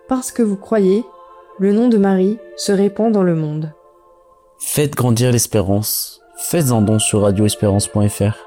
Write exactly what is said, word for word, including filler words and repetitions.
Parce que vous croyez, le nom de Marie se répand dans le monde. Faites grandir l'espérance. Faites un don sur radio espérance point f r.